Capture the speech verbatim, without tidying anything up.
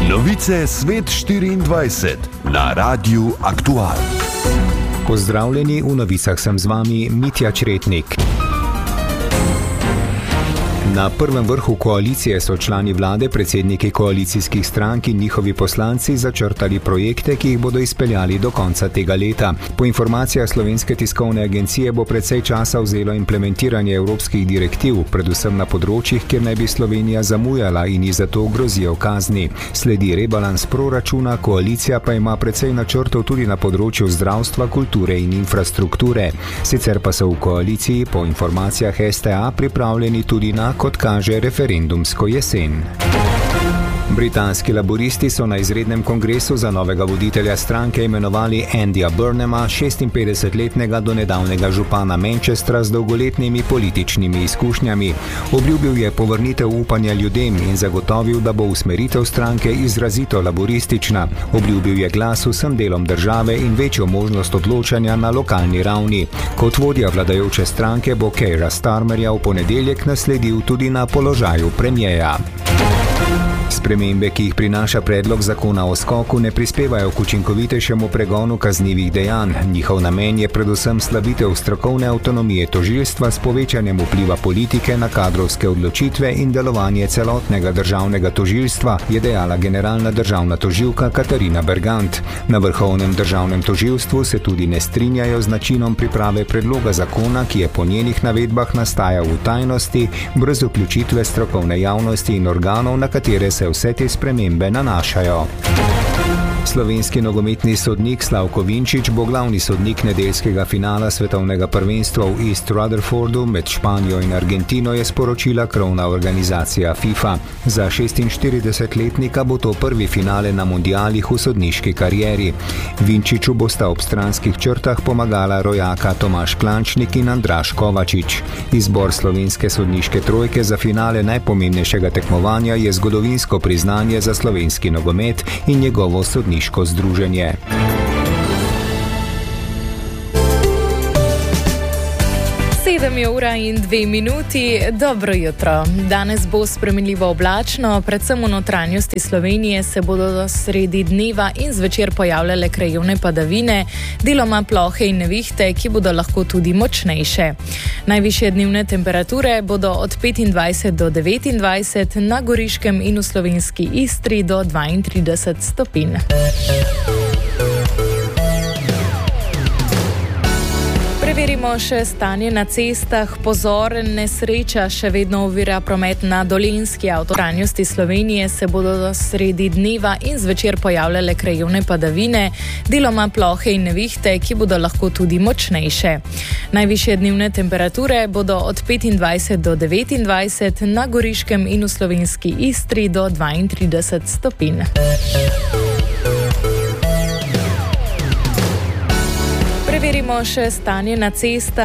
Novice Svet štiriindvajset na Radiu Aktual. Pozdravljeni, v novicah sem z vami Mitja Čretnik. Na prvem vrhu koalicije so člani vlade, predsedniki koalicijskih strank in njihovi poslanci začrtali projekte, ki jih bodo izpeljali do konca tega leta. Po informacijah Slovenske tiskovne agencije bo precej časa vzelo implementiranje evropskih direktiv, predvsem na področjih, kjer naj bi Slovenija zamujala in ji zato grozijo kazni. Sledi rebalans proračuna, koalicija pa ima precej načrtov tudi na področju zdravstva, kulture in infrastrukture. Sicer pa so v koaliciji po informacijah S T A pripravljeni tudi na, kot kaže, referendumsko jesen. Britanski laburisti so na izrednem kongresu za novega voditelja stranke imenovali Andyja Burnhama, šestinpetdesetletnega donedavnega župana Manchestra z dolgoletnimi političnimi izkušnjami. Obljubil je povrnitev upanja ljudem in zagotovil, da bo usmeritev stranke izrazito laburistična. Obljubil je glas vsem delom države in večjo možnost odločanja na lokalni ravni. Kot vodja vladajoče stranke bo Keira Starmerja v ponedeljek nasledil tudi na položaju premierja. Spremembe, ki jih prinaša predlog zakona o skoku, ne prispevajo k učinkovitejšemu pregonu kaznivih dejanj. Njihov namen je predvsem slabitev strokovne avtonomije tožilstva s povečanjem vpliva politike na kadrovske odločitve in delovanje celotnega državnega tožilstva, je dejala generalna državna tožilka Katarina Bergant. Na vrhovnem državnem tožilstvu se tudi ne strinjajo z načinom priprave predloga zakona, ki je po njenih navedbah nastajal v tajnosti, brez vključitve strokovne javnosti in organov, na katere se vse te spremembe nanašajo. Slovenski nogometni sodnik Slavko Vinčić bo glavni sodnik nedeljskega finala svetovnega prvenstva v East Rutherfordu med Španijo in Argentino, je sporočila krovna organizacija FIFA. Za šestinštiridesetletnika bo to prvi finale na mundialih v sodniški karieri. Vinčiću bosta ob stranskih črtah pomagala rojaka Tomaž Klančnik in Andraž Kovačič. Izbor slovenske sodniške trojke za finale najpomembnejšega tekmovanja je zgodovinsko priznanje za slovenski nogomet in njegovo sodniško združenje. sedem je ura in dve minuti. Dobro jutro. Danes bo spremenljivo oblačno, predvsem v notranjosti Slovenije se bodo sredi dneva in zvečer pojavljale krajevne padavine, deloma plohe in nevihte, ki bodo lahko tudi močnejše. Najvišje dnevne temperature bodo od petindvajset do devetindvajset, na Goriškem in v slovenski Istri do dvaintrideset stopinj. Preverimo še stanje na cestah. Pozor, nesreča še vedno ovira promet na Dolenjski avtocesti Slovenije, se bodo sredi dneva in zvečer pojavljale krajevne padavine, deloma plohe in nevihte, ki bodo lahko tudi močnejše. Najvišje dnevne temperature bodo od petindvajset do devetindvajset, na Goriškem in v slovenski Istri do dvaintrideset stopinj. Preverimo še stanje na cestah.